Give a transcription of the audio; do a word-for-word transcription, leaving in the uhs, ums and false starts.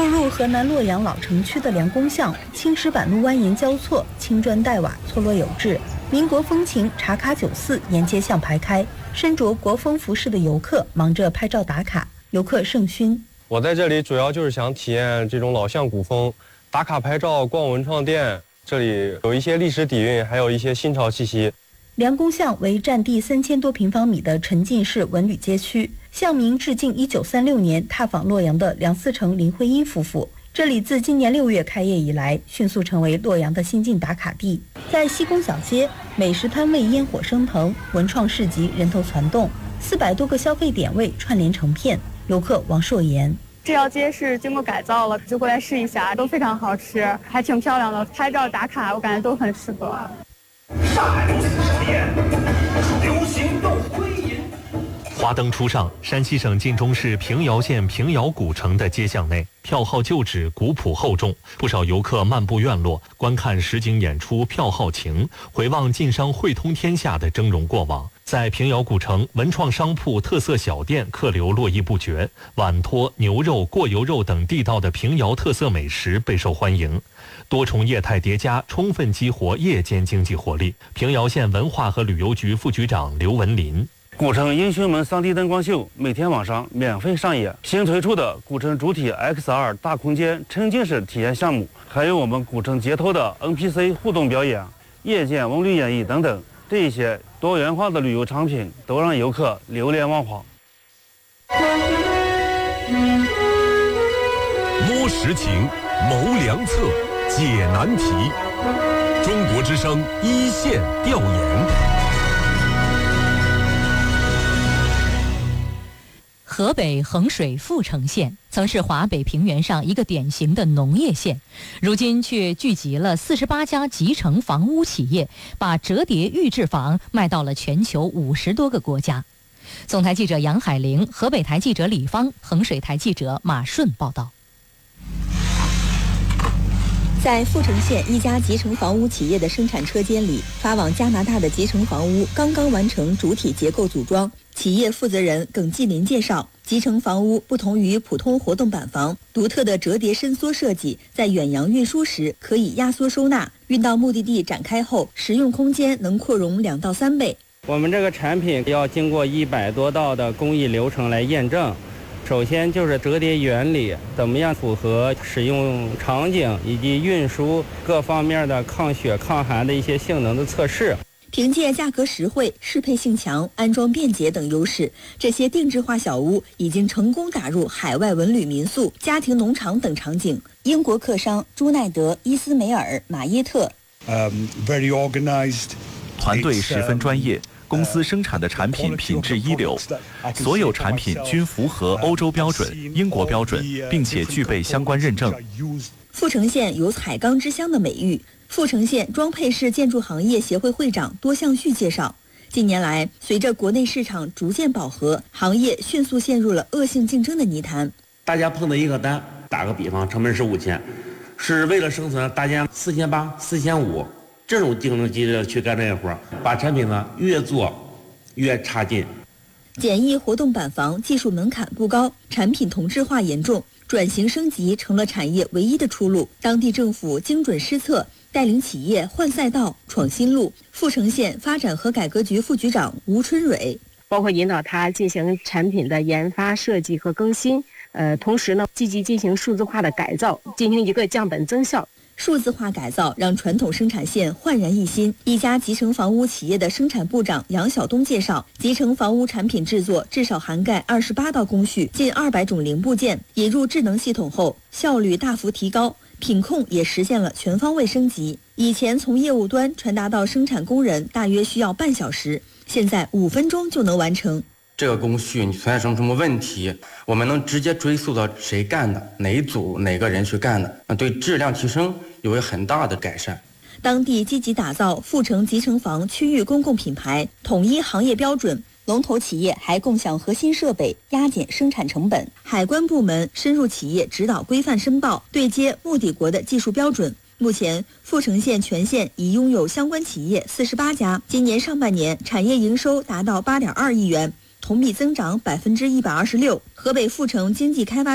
步入河南洛阳老城区的梁公巷，青石板路蜿蜒交错，青砖黛瓦错落有致，民国风情茶卡酒肆沿街巷排开，身着国风服饰的游客忙着拍照打卡，游客甚熏。 我在这里主要就是想体验这种老巷古风，打卡拍照、逛文创店，这里有一些历史底蕴，还有一些新潮气息。 梁公巷为占地三千多平方米的沉浸式文旅街区，巷民致敬一九三六年踏访洛阳的梁思成、林徽因夫妇。这里自今年六月开业以来，迅速成为洛阳的新晋打卡地。在西宫小街，美食摊位烟火升腾，文创市集人头攒动，四百多个消费点位串联成片。游客王硕言。 这条街是经过改造了，就过来试一下，都非常好吃，还挺漂亮的，拍照打卡我感觉都很适合。 上海流行表演，流行又归隐。 华灯初上，山西省晋中市平遥县平遥古城的街巷内，票号旧址，古朴厚重，不少游客漫步院落，观看实景演出，票号情，回望晋商汇通天下的峥嵘过往。在平遥古城，文创商铺、特色小店客流络绎不绝，碗托、牛肉、过油肉等地道的平遥特色美食备受欢迎。多重业态叠加，充分激活夜间经济活力。平遥县文化和旅游局副局长刘文林。 古城英雄门 三 D 灯光秀每天晚上免费上演，新推出的古城主体 X R 大空间沉浸式体验项目，还有我们古城街头的 N P C 互动表演、夜间文旅演绎等等，这一些多元化的旅游产品都让游客流连忘返。 摸实情，谋良策，解难题。中国之声一线调研。 河北衡水阜城县曾是华北平原上一个典型的农业县，如今却聚集了四十八家集成房屋企业，把折叠预制房卖到了全球五十多个国家。总台记者杨海玲，河北台记者李芳，衡水台记者马顺报道。 在阜城县一家集成房屋企业的生产车间里，发往加拿大的集成房屋刚刚完成主体结构组装。企业负责人耿继林介绍，集成房屋不同于普通活动板房，独特的折叠伸缩设计，在远洋运输时可以压缩收纳，运到目的地展开后，实用空间能扩容两到三倍。 我们这个产品要经过一百多道的工艺流程来验证。首先就是折叠原理怎么样符合使用场景以及运输各方面的抗雪抗寒的一些性能的测试。 凭借价格实惠、适配性强、安装便捷等优势，这些定制化小屋已经成功打入海外文旅民宿、家庭农场等场景。英国客商朱奈德、伊斯梅尔、马耶特， um, very organized. 团队十分专业。公司生产的产品品质一流，所有产品均符合欧洲标准、英国标准，并且具备相关认证。 阜城县有彩钢之乡的美誉。阜城县装配式建筑行业协会会长多向旭介绍，近年来，随着国内市场逐渐饱和，行业迅速陷入了恶性竞争的泥潭。 大家碰到一个单，打个比方，成本是五千，是为了生存，大家四千八、四千五。这种竞争激烈去干这个活，把产品呢越做越差劲。 简易活动板房技术门槛不高，产品同质化严重，转型升级成了产业唯一的出路。当地政府精准施策，带领企业换赛道、闯新路。阜城县发展和改革局副局长吴春蕊， 包括引导他进行产品的研发、设计和更新，呃，同时呢，积极进行数字化的改造，进行一个降本增效。 数字化改造让传统生产线焕然一新。一家集成房屋企业的生产部长杨晓东介绍，集成房屋产品制作至少涵盖二十八道工序，近二百种零部件。引入智能系统后，效率大幅提高，品控也实现了全方位升级。以前从业务端传达到生产工人大约需要半小时，现在五分钟就能完成。 这个工序你存在什么什么问题，我们能直接追溯到谁干的，哪一组哪个人去干的，对质量提升有很大的改善。 当地积极打造阜城集成房区域公共品牌，统一行业标准，龙头企业还共享核心设备，压减生产成本。海关部门深入企业指导规范申报，对接目的国的技术标准。目前，阜城县全县已拥有相关企业四十八家，今年上半年产业营收达到八点二亿元。同比增长百分之一百二十六。河北阜城经济开发